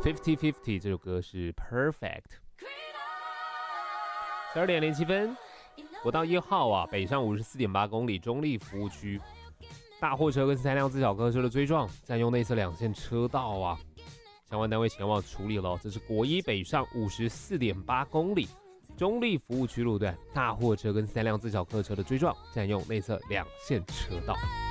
50-50这首歌是 Perfect。12:07，国道1号啊，北上54.8公里，中立服务区，大货车跟3辆自小客车的追撞，占用内侧2线车道啊，相关单位前往处理了。这是国一北上54.8公里，中立服务区路段，大货车跟3辆自小客车的追撞，占用内侧2线车道。